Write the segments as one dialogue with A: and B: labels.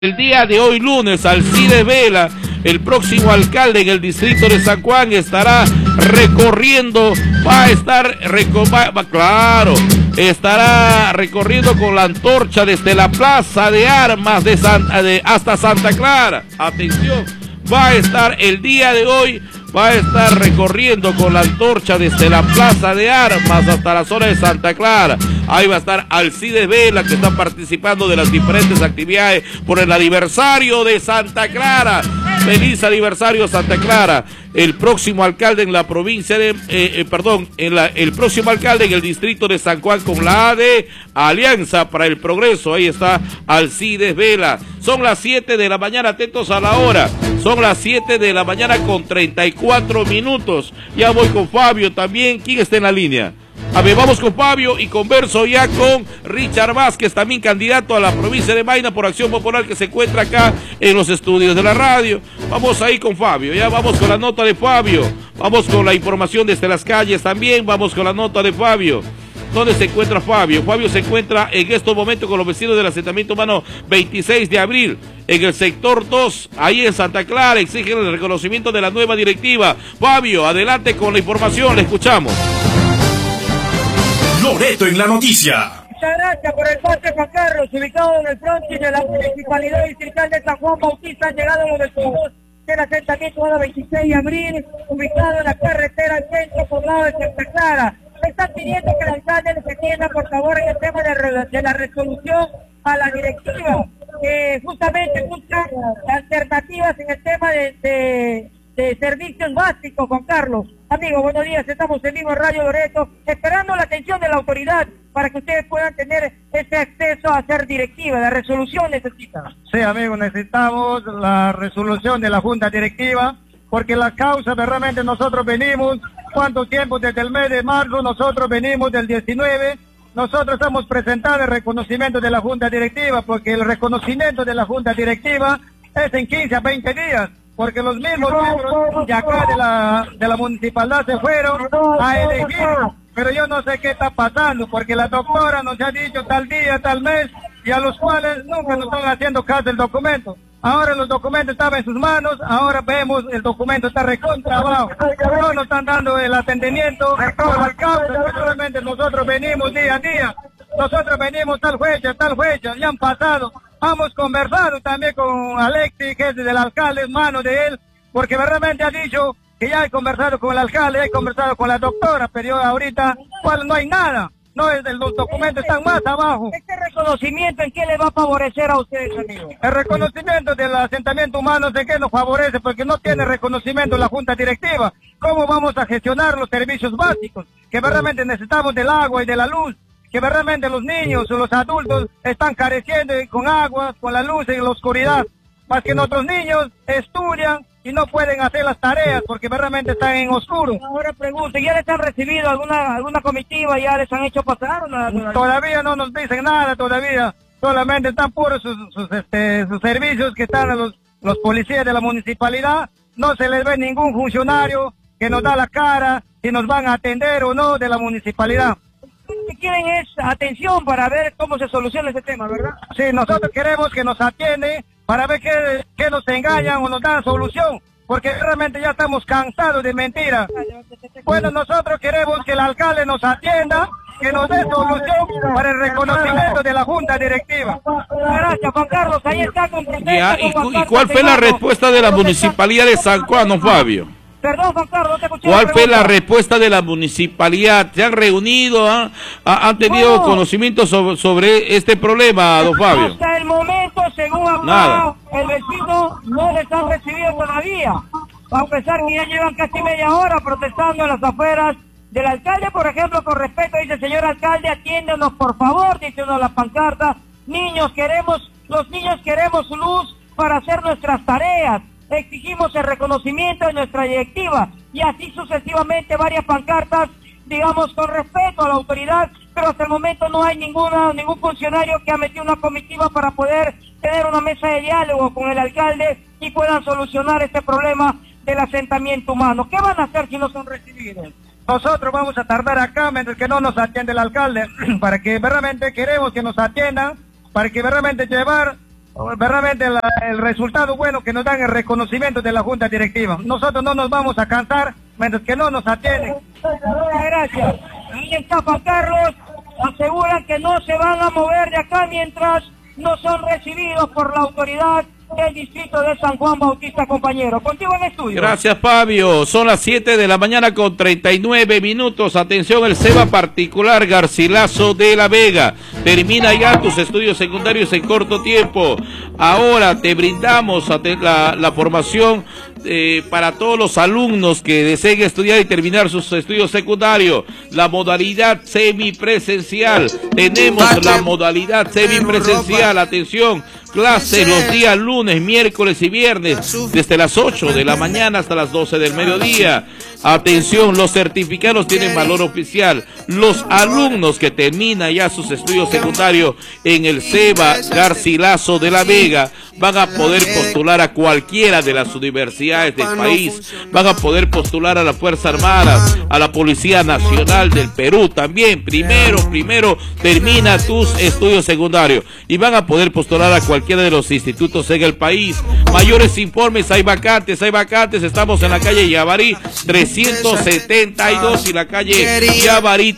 A: El día de hoy lunes, Alcides Vela, el próximo alcalde en el distrito de San Juan, estará recorriendo, estará recorriendo con la antorcha desde la Plaza de Armas hasta Santa Clara. Atención, va a estar el día de hoy, va a estar recorriendo con la antorcha desde la Plaza de Armas hasta la zona de Santa Clara. Ahí va a estar Alcides Vela, que está participando de las diferentes actividades por el aniversario de Santa Clara. Feliz aniversario Santa Clara. El próximo alcalde en la provincia de, el próximo alcalde en el distrito de San Juan con la A de Alianza para el Progreso. Ahí está Alcides Vela. Son las 7 de la mañana, atentos a la hora. Son las 7 de la mañana con 34 minutos. Ya voy con Fabio también. ¿Quién está en la línea? A ver, vamos con Fabio y converso ya con Richard Vázquez, también candidato a la provincia de Maina por Acción Popular, que se encuentra acá en los estudios de la radio. Vamos ahí con Fabio, ya vamos con la nota de Fabio, vamos con la información desde las calles también, vamos con la nota de Fabio. ¿Dónde se encuentra Fabio? Fabio se encuentra en estos momentos con los vecinos del asentamiento humano 26 de abril, en el sector 2, ahí en Santa Clara, exigen el reconocimiento de la nueva directiva. Fabio, adelante con la información, le escuchamos.
B: Loreto en la noticia.
C: Muchas gracias por el pase, Juan Carlos. Ubicado en el frontis de la Municipalidad Distrital de San Juan Bautista, han llegado los vecinos del asentamiento humano 26 de abril, ubicado en la carretera al centro poblado de Santa Clara. Me están pidiendo que el alcalde les atienda, por favor, en el tema de la resolución a la directiva, que justamente busca alternativas en el tema de servicios básicos, Juan Carlos. Amigos, buenos días, estamos en vivo en Radio Loreto, esperando la atención de la autoridad para que ustedes puedan tener ese acceso a ser directiva. La resolución necesita.
D: Sí, amigos, necesitamos la resolución de la Junta Directiva, porque la causa de realmente nosotros venimos, ¿cuánto tiempo? Desde el mes de marzo, nosotros venimos del 19, nosotros hemos presentado el reconocimiento de la Junta Directiva, porque el reconocimiento de la Junta Directiva es en 15 a 20 días. Porque los mismos miembros de acá de la municipalidad se fueron a elegir, pero yo no sé qué está pasando, porque la doctora nos ha dicho tal día, tal mes, y a los cuales nunca nos están haciendo caso del documento. Ahora los documentos estaban en sus manos, ahora vemos el documento está recontra abajo. No nos están dando el atendimiento por las causas que solamente nosotros venimos día a día. Nosotros venimos tal fecha, ya han pasado. Hemos conversado también con Alexis, que es del alcalde, hermano de él, porque realmente ha dicho que ya he conversado con el alcalde, he conversado con la doctora, pero yo ahorita no hay nada. No, los documentos están más abajo.
C: ¿Este reconocimiento en qué le va a favorecer a ustedes, amigos?
D: El reconocimiento del asentamiento humano, ¿de qué nos favorece? Porque no tiene reconocimiento la Junta Directiva. ¿Cómo vamos a gestionar los servicios básicos? Que realmente necesitamos del agua y de la luz. Que realmente los niños o los adultos están careciendo con agua, con la luz y la oscuridad. Más que nuestros niños estudian y no pueden hacer las tareas porque realmente están en oscuro.
C: Ahora pregunto, ¿ya les han recibido alguna comitiva? ¿Ya les han hecho pasar o nada?
D: Todavía no nos dicen nada, todavía. Solamente están puros sus servicios que están los policías de la municipalidad. No se les ve ningún funcionario que nos da la cara si nos van a atender o no de la municipalidad.
C: Lo que quieren es atención para ver cómo se soluciona ese tema, ¿verdad?
D: Sí, nosotros queremos que nos atienden para ver que nos engañan o nos dan solución, porque realmente ya estamos cansados de mentiras. Bueno, nosotros queremos que el alcalde nos atienda, que nos dé solución para el reconocimiento de la Junta Directiva.
C: Gracias, Juan Carlos, ahí está con
A: ¿Y cuál fue la respuesta de la Municipalidad de San Juan, don Fabio?
C: Perdón, Juan Carlos, no te escuché.
A: ¿Cuál fue la respuesta de la municipalidad? ¿Se han reunido? ¿Han tenido conocimiento sobre este problema, don Fabio?
C: Hasta el momento, según acá, el vecino no les han recibido todavía. A pesar que ya llevan casi media hora protestando en las afueras del alcalde, por ejemplo, con respeto, dice: señor alcalde, atiéndenos por favor, dice uno de las pancartas. Los niños queremos luz para hacer nuestras tareas. Exigimos el reconocimiento de nuestra directiva, y así sucesivamente varias pancartas, digamos, con respeto a la autoridad, pero hasta el momento no hay ningún funcionario que ha metido una comitiva para poder tener una mesa de diálogo con el alcalde y puedan solucionar este problema del asentamiento humano. ¿Qué van a hacer si no son recibidos?
D: Nosotros vamos a tardar acá mientras que no nos atiende el alcalde, para que realmente queremos que nos atiendan, para que realmente llevar verdaderamente el resultado bueno que nos dan el reconocimiento de la Junta Directiva. Nosotros no nos vamos a cansar mientras que no nos atienden.
C: Muchas gracias. Ahí está Juan Carlos, aseguran que no se van a mover de acá mientras no son recibidos por la autoridad del distrito de San Juan Bautista, compañero. Contigo en estudio.
A: Gracias, Fabio. Son las 7 de la mañana con 39 minutos. Atención, el SEBA particular Garcilaso de la Vega. Termina ya tus estudios secundarios en corto tiempo. Ahora te brindamos la formación para todos los alumnos que deseen estudiar y terminar sus estudios secundarios. La modalidad semipresencial. Tenemos la modalidad semipresencial. Atención. Clases los días lunes, miércoles y viernes, desde las 8 de la mañana hasta las 12 del mediodía. Atención, los certificados tienen valor oficial. Los alumnos que terminan ya sus estudios secundarios en el SEBA Garcilaso de la Vega van a poder postular a cualquiera de las universidades del país. Van a poder postular a la Fuerza Armada, a la Policía Nacional del Perú también. Primero termina tus estudios secundarios y van a poder postular a cualquiera de los institutos en el país. Mayores informes, hay vacantes, estamos en la calle Yavarí 372 y la calle Yavarí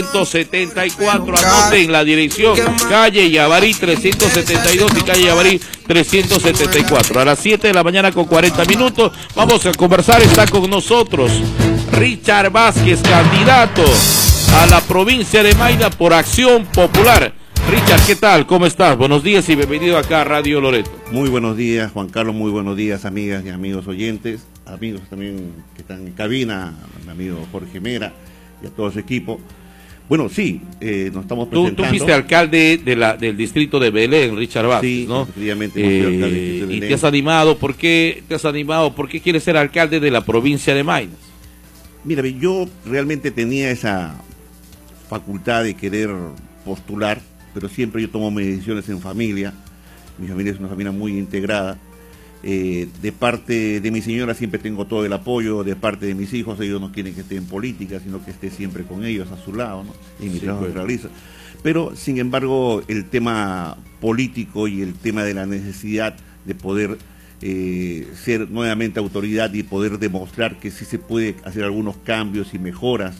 A: 374, anoten la dirección, calle Yavarí 372 y calle Yavarí 374. A las 7 de la mañana con 40 minutos vamos a conversar, está con nosotros Richard Vázquez, candidato a la provincia de Mayna por Acción Popular. Richard, ¿qué tal? ¿Cómo estás? Buenos días y bienvenido acá a Radio Loreto.
B: Muy buenos días, Juan Carlos, muy buenos días, amigas y amigos oyentes, amigos también que están en cabina, a mi amigo Jorge Mera y a todo su equipo. Bueno, sí, nos estamos presentando. Tú
A: fuiste alcalde del distrito de Belén, Richard Vázquez,
B: sí,
A: ¿no?
B: Efectivamente, fui alcalde del distrito de Belén.
A: ¿Y te has animado? ¿Por qué te has animado? ¿Por qué quieres ser alcalde de la provincia de Maynas?
B: Mira, yo realmente tenía esa facultad de querer postular, pero siempre yo tomo mis decisiones en familia. Mi familia es una familia muy integrada. De parte de mi señora siempre tengo todo el apoyo, de parte de mis hijos, ellos no quieren que esté en política, sino que esté siempre con ellos a su lado, ¿no? Y mi trabajo se realiza. Pero, sin embargo, el tema político y el tema de la necesidad de poder ser nuevamente autoridad y poder demostrar que sí se puede hacer algunos cambios y mejoras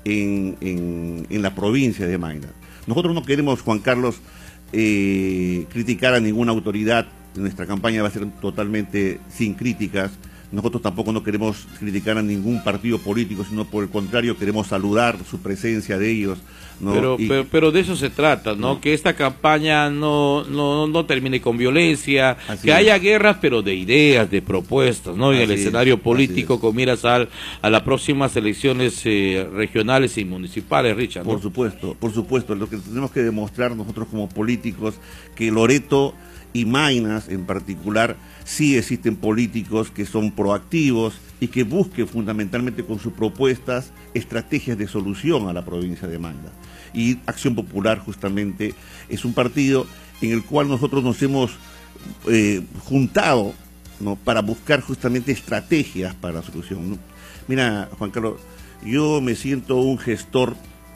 B: en la provincia de Maynas. Nosotros no queremos, Juan Carlos, criticar a ninguna autoridad. Nuestra campaña va a ser totalmente sin críticas. Nosotros tampoco no queremos criticar a ningún partido político, sino por el contrario, queremos saludar su presencia de ellos, ¿no?
A: Pero de eso se trata, ¿no? Que esta campaña no termine con violencia, que haya guerras, pero de ideas, de propuestas, ¿no? En el escenario político con miras a las próximas elecciones regionales y municipales, Richard, ¿no?
B: Por supuesto, lo que tenemos que demostrar nosotros como políticos, que Loreto y Maynas en particular, sí existen políticos que son proactivos y que busquen fundamentalmente con sus propuestas estrategias de solución a la provincia de Maynas. Y Acción Popular justamente es un partido en el cual nosotros nos hemos juntado, ¿no?, para buscar justamente estrategias para la solución, ¿no? Mira, Juan Carlos, yo me siento un gestor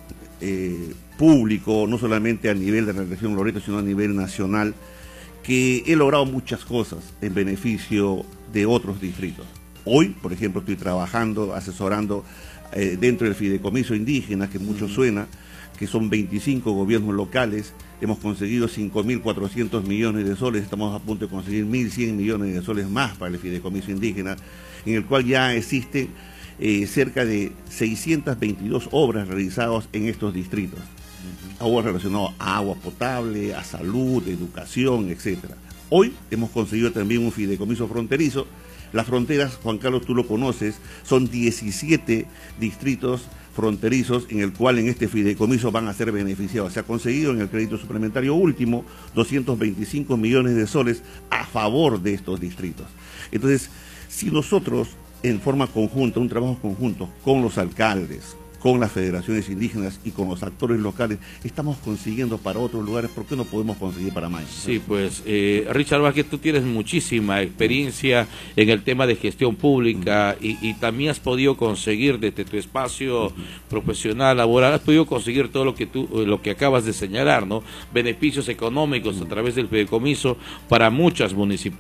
B: público, no solamente a nivel de la región Loreto, sino a nivel nacional, que he logrado muchas cosas en beneficio de otros distritos. Hoy, por ejemplo, estoy trabajando, asesorando dentro del fideicomiso indígena, que mucho suena, que son 25 gobiernos locales. Hemos conseguido 5.400 millones de soles, estamos a punto de conseguir 1.100 millones de soles más para el fideicomiso indígena, en el cual ya existen cerca de 622 obras realizadas en estos distritos. Obras relacionadas a agua potable, a salud, educación, etcétera. Hoy hemos conseguido también un fideicomiso fronterizo. Las fronteras, Juan Carlos, tú lo conoces, son 17 distritos fronterizos en el cual en este fideicomiso van a ser beneficiados. Se ha conseguido en el crédito suplementario último 225 millones de soles a favor de estos distritos. Entonces, si nosotros en forma conjunta, un trabajo conjunto con los alcaldes, con las federaciones indígenas y con los actores locales, estamos consiguiendo para otros lugares, ¿por qué no podemos conseguir para Maya?
A: Sí, pues, Richard Vázquez, tú tienes muchísima experiencia en el tema de gestión pública y también has podido conseguir desde tu espacio profesional, laboral, has podido conseguir todo lo que acabas de señalar, ¿no? Beneficios económicos a través del fideicomiso para muchas municipalidades.